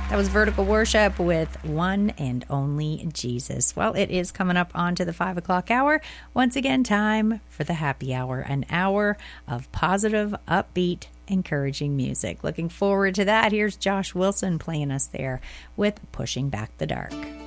That was Vertical Worship with One and Only Jesus. Well, it is coming up onto the 5 o'clock hour. Once again, time for the happy hour, an hour of positive, upbeat, encouraging music. Looking forward to that. Here's Josh Wilson playing us there with Pushing Back the Dark.